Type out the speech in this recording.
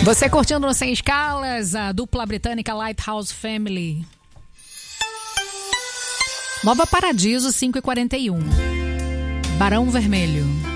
Você curtindo no Sem Escalas, a dupla britânica Lighthouse Family. Nova Paradiso, 5h41. Barão Vermelho.